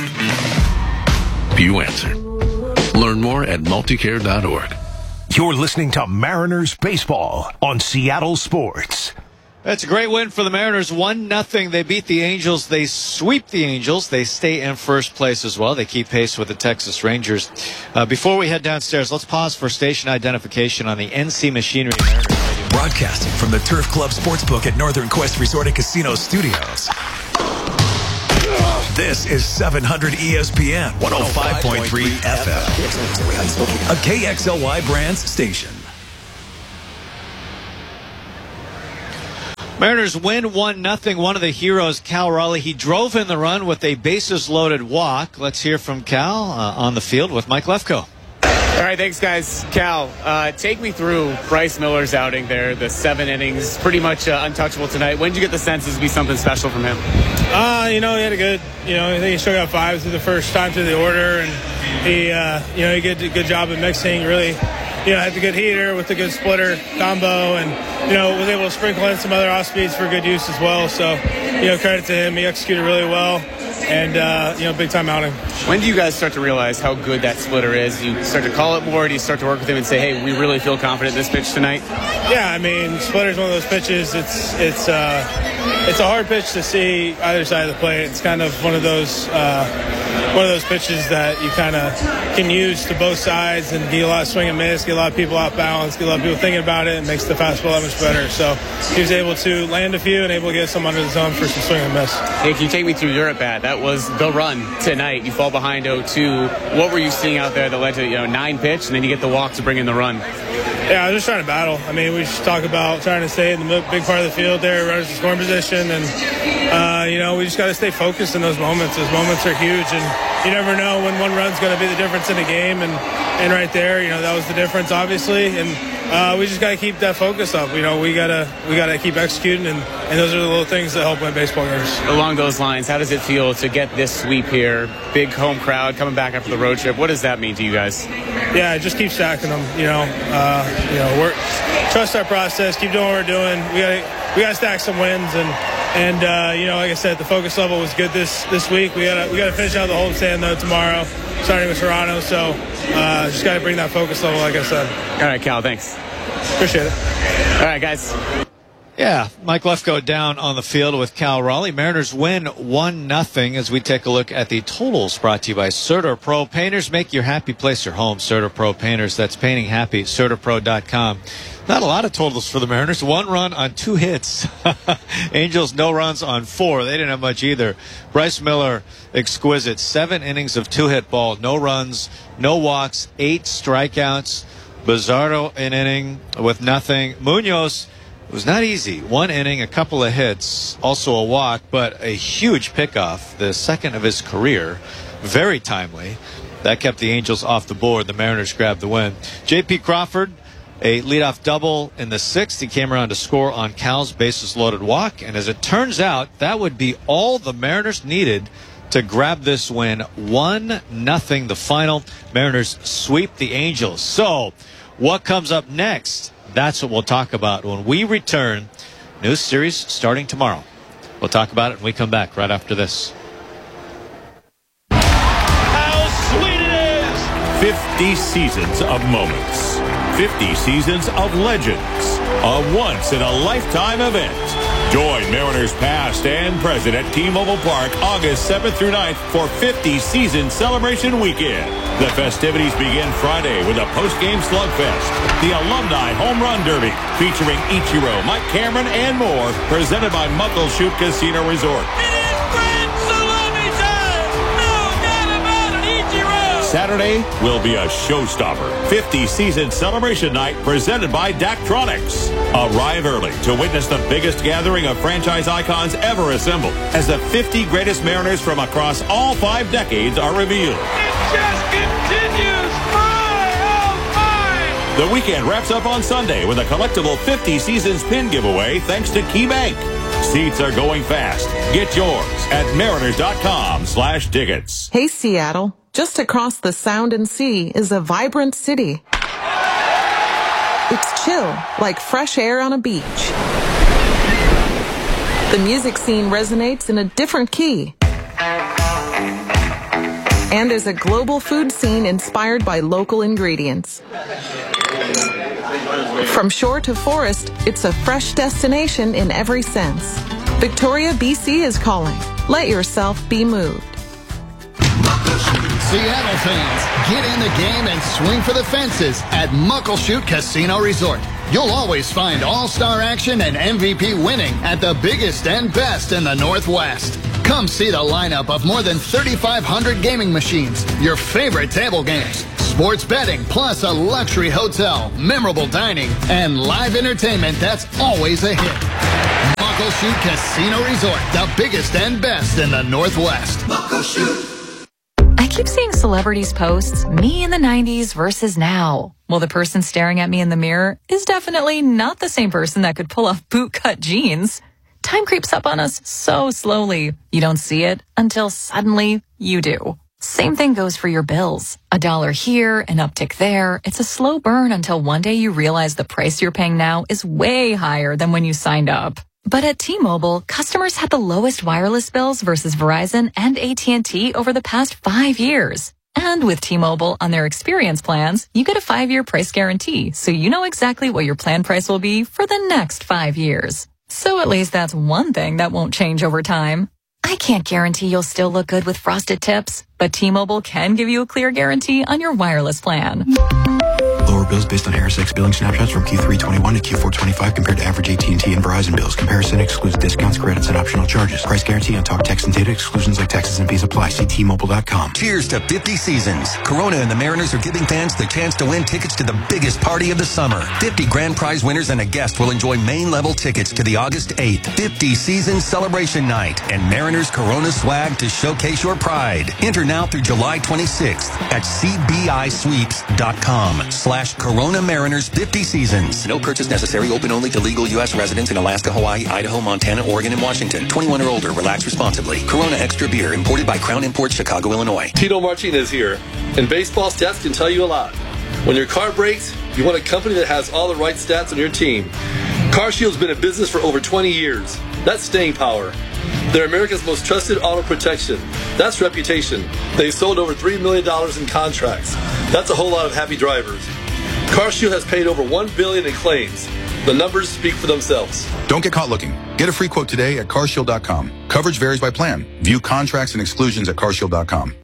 You answered. Learn more at multicare.org. You're listening to Mariners Baseball on Seattle Sports. That's a great win for the Mariners. 1-0. They beat the Angels. They sweep the Angels. They stay in first place as well. They keep pace with the Texas Rangers. Before we head downstairs, let's pause for station identification on the NC Machinery Mariners Radio. Broadcasting from the Turf Club Sportsbook at Northern Quest Resort and Casino Studios. This is 700 ESPN 105.3 FM, a KXLY Brands station. Mariners win 1-0. One of the heroes, Cal Raleigh, he drove in the run with a bases-loaded walk. Let's hear from Cal on the field with Mike Lefkoe. All right, thanks, guys. Cal, take me through Bryce Miller's outing there, the 7 innings, pretty much untouchable tonight. When did you get the sense this would be something special from him? He had a good, I think he struck out 5 through the first time through the order, and he did a good job of mixing, really, had the good heater with the good splitter combo, and, was able to sprinkle in some other off speeds for good use as well. So, credit to him. He executed really well. And, big time outing. When do you guys start to realize how good that splitter is? Do you start to call it more? Do you start to work with him and say, hey, we really feel confident in this pitch tonight? Yeah, splitter's one of those pitches. It's a hard pitch to see either side of the plate. It's kind of one of those pitches that you kind of can use to both sides and get a lot of swing and miss, get a lot of people off balance, get a lot of people thinking about it, and makes the fastball that much better. So he was able to land a few and able to get some under the zone for some swing and miss. Hey, can you take me through your at-bat? That was the run tonight. You fall behind 0-2. What were you seeing out there that led to 9 pitch, and then you get the walk to bring in the run? Yeah, I was just trying to battle. We just talk about trying to stay in the big part of the field there, runners in scoring position, and we just got to stay focused in those moments. Those moments are huge, and you never know when one run's going to be the difference in a game, and right there, that was the difference, obviously, and we just got to keep that focus up. We got to keep executing, and those are the little things that help win baseball games. Along those lines, how does it feel to get this sweep here? Big home crowd coming back after the road trip. What does that mean to you guys? Yeah, just keep stacking them. Trust our process. Keep doing what we're doing. We got to stack some wins, and like I said, the focus level was good this week. We got to finish out the homestand though tomorrow, starting with Toronto. So just got to bring that focus level, like I said. All right, Cal. Thanks. Appreciate it. All right, guys. Yeah, Mike Lefkoe down on the field with Cal Raleigh. Mariners win 1-0 as we take a look at the totals brought to you by CertaPro Painters. Make your happy place your home. CertaPro Painters. That's painting happy. CertaPro.com. Not a lot of totals for the Mariners. 1 run on 2 hits. Angels, no runs on 4. They didn't have much either. Bryce Miller, exquisite. 7 innings of 2-hit ball. No runs, no walks, 8 strikeouts. Bizarro an inning with nothing. Munoz, it was not easy. 1 inning, a couple of hits, also a walk, but a huge pickoff, the second of his career. Very timely. That kept the Angels off the board. The Mariners grabbed the win. J.P. Crawford, a leadoff double in the 6th. He came around to score on Cal's bases-loaded walk. And as it turns out, that would be all the Mariners needed to grab this win. 1-0 the final. Mariners sweep the Angels. So what comes up next? That's what we'll talk about when we return. New series starting tomorrow. We'll talk about it when we come back right after this. How sweet it is! 50 seasons of moments. 50 seasons of legends. A once-in-a-lifetime event. Join Mariners past and present at T-Mobile Park August 7th through 9th for 50 Season Celebration Weekend. The festivities begin Friday with a post-game slugfest, the Alumni Home Run Derby, featuring Ichiro, Mike Cameron, and more, presented by Muckleshoot Casino Resort. Saturday will be a showstopper. 50 Season Celebration Night presented by Daktronics. Arrive early to witness the biggest gathering of franchise icons ever assembled as the 50 greatest Mariners from across all 5 decades are revealed. It just continues. The weekend wraps up on Sunday with a collectible 50 Seasons pin giveaway thanks to KeyBank. Seats are going fast. Get yours at mariners.com/tickets. Hey, Seattle. Just across the Sound and Sea is a vibrant city. It's chill, like fresh air on a beach. The music scene resonates in a different key. And there's a global food scene inspired by local ingredients. From shore to forest, it's a fresh destination in every sense. Victoria, BC is calling. Let yourself be moved. Seattle fans, get in the game and swing for the fences at Muckleshoot Casino Resort. You'll always find all-star action and MVP winning at the biggest and best in the Northwest. Come see the lineup of more than 3,500 gaming machines, your favorite table games, sports betting, plus a luxury hotel, memorable dining, and live entertainment that's always a hit. Muckleshoot Casino Resort, the biggest and best in the Northwest. Muckleshoot. I keep seeing celebrities posts, me in the 90s versus now. Well, the person staring at me in the mirror is definitely not the same person that could pull off bootcut jeans. Time creeps up on us so slowly. You don't see it until suddenly you do. Same thing goes for your bills. $1 here, an uptick there. It's a slow burn until one day you realize the price you're paying now is way higher than when you signed up. But at T-Mobile, customers had the lowest wireless bills versus Verizon and AT&T over the past 5 years. And with T-Mobile on their experience plans, you get a 5-year price guarantee, so you know exactly what your plan price will be for the next 5 years. So at least that's one thing that won't change over time. I can't guarantee you'll still look good with frosted tips, but T-Mobile can give you a clear guarantee on your wireless plan. Lower bills based on ErisX billing snapshots from Q3 21 to Q4 25 compared to average AT&T and Verizon bills. Comparison excludes discounts, credits, and optional charges. Price guarantee on talk, text, and data. Exclusions like taxes and fees apply. See T-Mobile.com. Cheers to 50 seasons. Corona and the Mariners are giving fans the chance to win tickets to the biggest party of the summer. 50 grand prize winners and a guest will enjoy main-level tickets to the August 8th 50 Season Celebration Night and Mariners Corona swag to showcase your pride. Enter now through July 26th at cbisweeps.com/Corona Mariners 50 Seasons. No purchase necessary. Open only to legal U.S. residents in Alaska, Hawaii, Idaho, Montana, Oregon, and Washington. 21 or older. Relax responsibly. Corona Extra Beer. Imported by Crown Imports, Chicago, Illinois. Tito Martinez here. And baseball stats can tell you a lot. When your car breaks, you want a company that has all the right stats on your team. CarShield's been in business for over 20 years. That's staying power. They're America's most trusted auto protection. That's reputation. They've sold over $3 million in contracts. That's a whole lot of happy drivers. CarShield has paid over $1 billion in claims. The numbers speak for themselves. Don't get caught looking. Get a free quote today at carshield.com. Coverage varies by plan. View contracts and exclusions at carshield.com.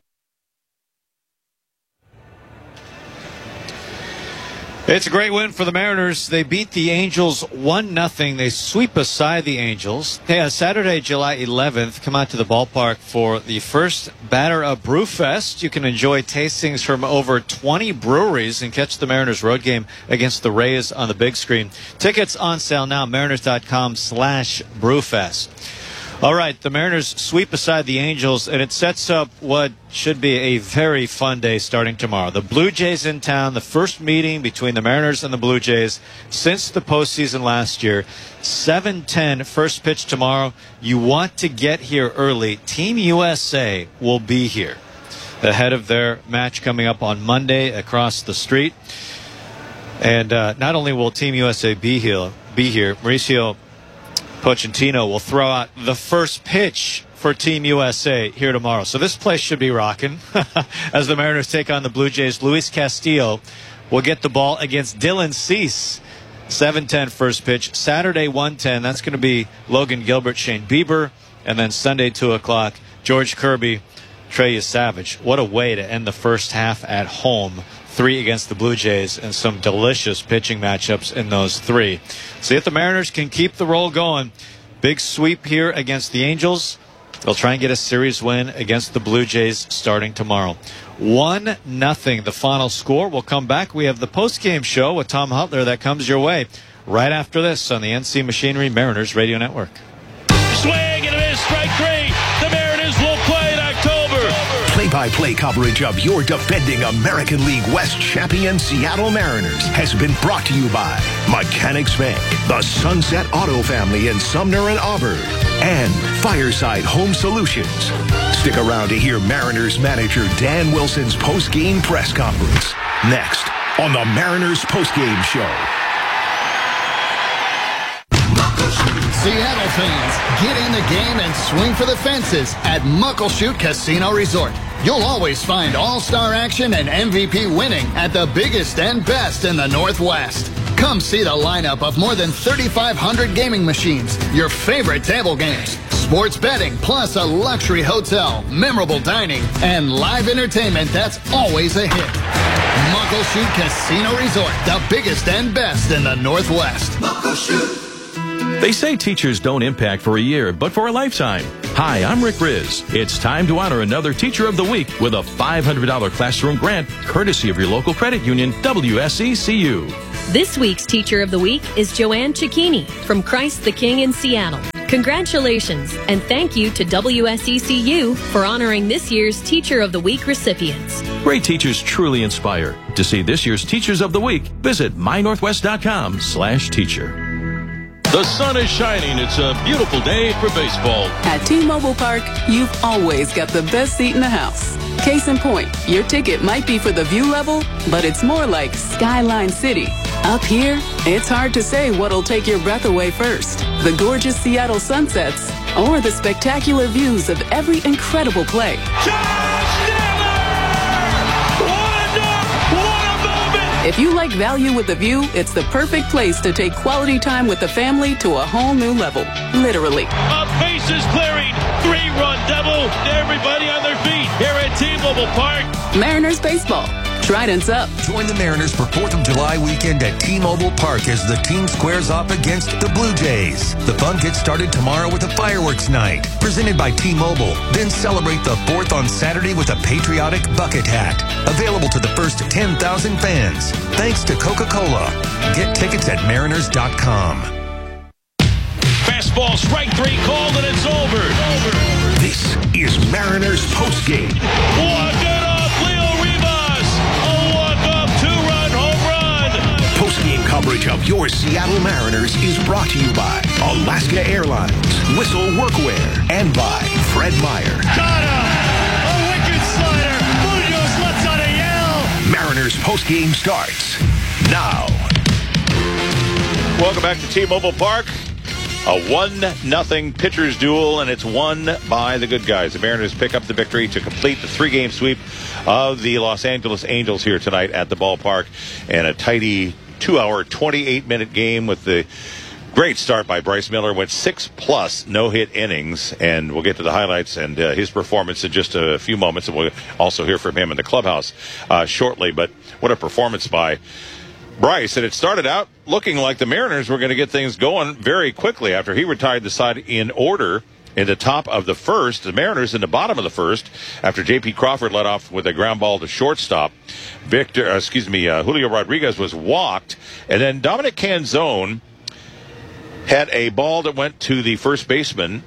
It's a great win for the Mariners. They beat the Angels 1-0. They sweep aside the Angels. Saturday, July 11th, come out to the ballpark for the first Batter Up Brew Fest. You can enjoy tastings from over 20 breweries and catch the Mariners road game against the Rays on the big screen. Tickets on sale now, mariners.com/brewfest. All right, the Mariners sweep aside the Angels, and it sets up what should be a very fun day starting tomorrow. The Blue Jays in town, the first meeting between the Mariners and the Blue Jays since the postseason last year. 7:10, first pitch tomorrow. You want to get here early. Team USA will be here ahead of their match coming up on Monday across the street. And not only will Team USA be here, Mauricio Pochettino will throw out the first pitch for Team USA here tomorrow. So this place should be rocking as the Mariners take on the Blue Jays. Luis Castillo will get the ball against Dylan Cease. 7:10 first pitch. Saturday 1:10. That's going to be Logan Gilbert, Shane Bieber. And then Sunday 2 o'clock, George Kirby, Trey Savage. What a way to end the first half at home. 3 against the Blue Jays and some delicious pitching matchups in those 3. See if the Mariners can keep the roll going. Big sweep here against the Angels. They'll try and get a series win against the Blue Jays starting tomorrow. 1-0 the final score. We'll come back. We have the post-game show with Tom Hutler that comes your way right after this on the NC Machinery Mariners Radio Network. Swing and a miss, strike 3. The Mariners will play in October. Play-by-play coverage of your defending American League West champion Seattle Mariners has been brought to you by Mechanics Bank, the Sunset Auto Family in Sumner and Auburn, and Fireside Home Solutions. Stick around to hear Mariners manager Dan Wilson's post-game press conference next on the Mariners post-game show. Seattle fans, get in the game and swing for the fences at Muckleshoot Casino Resort. You'll always find all-star action and MVP winning at the biggest and best in the Northwest. Come see the lineup of more than 3,500 gaming machines, your favorite table games, sports betting, plus a luxury hotel, memorable dining, and live entertainment that's always a hit. Muckleshoot Casino Resort, the biggest and best in the Northwest. Muckleshoot. They say teachers don't impact for a year, but for a lifetime. Hi, I'm Rick Riz. It's time to honor another Teacher of the Week with a $500 classroom grant courtesy of your local credit union, WSECU. This week's Teacher of the Week is Joanne Cicchini from Christ the King in Seattle. Congratulations, and thank you to WSECU for honoring this year's Teacher of the Week recipients. Great teachers truly inspire. To see this year's Teachers of the Week, visit mynorthwest.com/teacher. The sun is shining. It's a beautiful day for baseball. At T-Mobile Park, you've always got the best seat in the house. Case in point, your ticket might be for the view level, but it's more like Skyline City. Up here, it's hard to say what'll take your breath away first. The gorgeous Seattle sunsets or the spectacular views of every incredible play. If you like value with the view, it's the perfect place to take quality time with the family to a whole new level. Literally. A bases clearing, 3-run double. Everybody on their feet here at T-Mobile Park. Mariners baseball. Trident's up. Join the Mariners for 4th of July weekend at T-Mobile Park as the team squares off against the Blue Jays. The fun gets started tomorrow with a fireworks night presented by T-Mobile. Then celebrate the 4th on Saturday with a patriotic bucket hat. Available to the first 10,000 fans. Thanks to Coca-Cola. Get tickets at mariners.com. Fastball, strike 3 called, and it's over. This is Mariners postgame. Walk it up, Leo Rivas. A walk-off 2-run home run. Postgame coverage of your Seattle Mariners is brought to you by Alaska Airlines, Whistle Workwear, and by Fred Meyer. Got him! A wicked slider. Munoz lets out a yell. Mariners postgame starts now. Welcome back to T-Mobile Park. A 1-0 pitchers duel, and it's won by the good guys. The Mariners pick up the victory to complete the 3-game sweep of the Los Angeles Angels here tonight at the ballpark. And a tidy 2-hour, 28-minute game with the great start by Bryce Miller. Went 6+ no-hit innings, and we'll get to the highlights and his performance in just a few moments, and we'll also hear from him in the clubhouse shortly. But what a performance by Bryce. And it started out looking like the Mariners were going to get things going very quickly after he retired the side in order in the top of the first. The Mariners in the bottom of the first after J.P. Crawford led off with a ground ball to shortstop. Julio Rodriguez was walked, and then Dominic Canzone had a ball that went to the first baseman,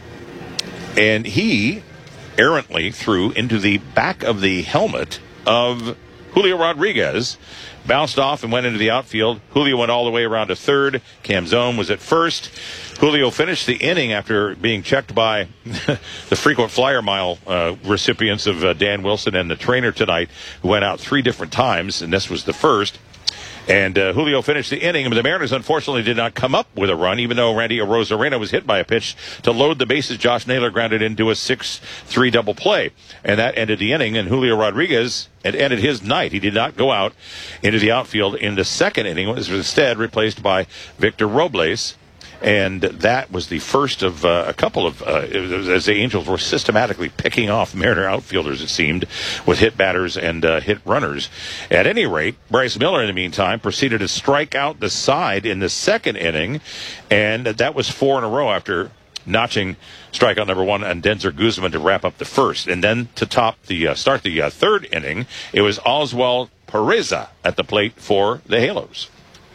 and he errantly threw into the back of the helmet of Julio Rodriguez. Bounced off and went into the outfield. Julio went all the way around to third. Canzone was at first. Julio finished the inning after being checked by the frequent flyer mile recipients of Dan Wilson and the trainer tonight, who went out 3 different times, and this was the first. And Julio finished the inning, but the Mariners unfortunately did not come up with a run, even though Randy Arozarena was hit by a pitch to load the bases. Josh Naylor grounded into a 6-3 double play, and that ended the inning. And Julio Rodriguez had ended his night. He did not go out into the outfield in the second inning. Was instead replaced by Victor Robles. And that was the first of a couple of, as the Angels were systematically picking off Mariner outfielders, it seemed, with hit batters and hit runners. At any rate, Bryce Miller, in the meantime, proceeded to strike out the side in the second inning, and that was 4 in a row after notching strikeout number 1 on Denzer Guzman to wrap up the first. And then to start the third inning, it was Oswald Pereza at the plate for the Halos.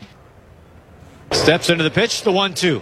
Steps into the pitch, the 1-2.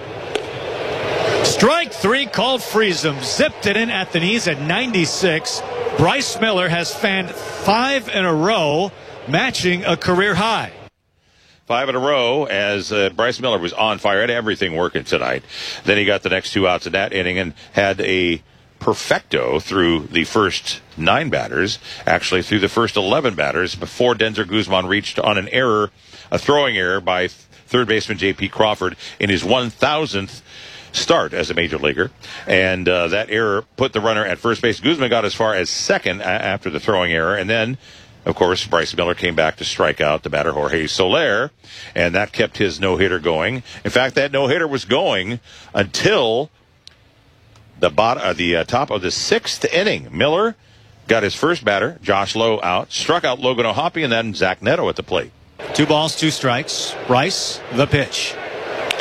Strike 3 called Friesen. Zipped it in at the knees at 96. Bryce Miller has fanned 5 in a row, matching a career high. 5 in a row as Bryce Miller was on fire. Had everything working tonight. Then he got the next 2 outs in that inning and had a perfecto through the first 9 batters, actually through the first 11 batters, before Denzer Guzman reached on an error, a throwing error by third baseman J.P. Crawford in his 1,000th start as a major leaguer. And that error put the runner at first base. Guzman got as far as second after the throwing error. And then, of course, Bryce Miller came back to strike out the batter Jorge Soler, and that kept his no-hitter going. In fact, that no-hitter was going until the top of the 6th inning. Miller got his first batter, Josh Lowe, out, struck out Logan O'Hoppe, and then Zach Neto at the plate. 2 balls, 2 strikes. Bryce, the pitch.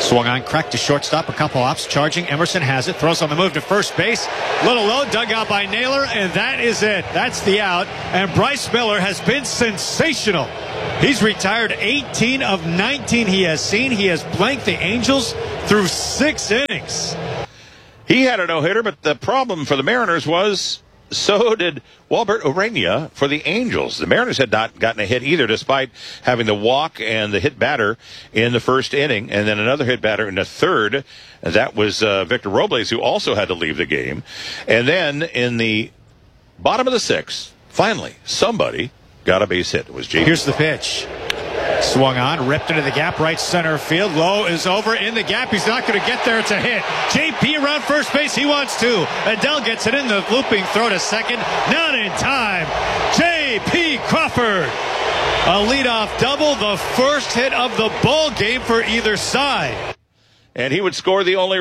Swung on, cracked to shortstop, a couple hops, charging. Emerson has it, throws on the move to first base. Little low, dug out by Naylor, and that is it. That's the out. And Bryce Miller has been sensational. He's retired 18 of 19 he has seen. He has blanked the Angels through 6 innings. He had a no-hitter, but the problem for the Mariners was so did Walbert Urania for the Angels. The Mariners had not gotten a hit either, despite having the walk and the hit batter in the first inning, and then another hit batter in the third. And that was Victor Robles, who also had to leave the game. And then in the bottom of the 6th, finally, somebody got a base hit. It was JP. Here's the pitch. Swung on, ripped into the gap, right center field. Low is over in the gap. He's not going to get there. It's a hit. JP around first base. He wants to. Adele gets it in the looping throw to second. Not in time. JP Crawford. A leadoff double. The first hit of the ball game for either side. And he would score the only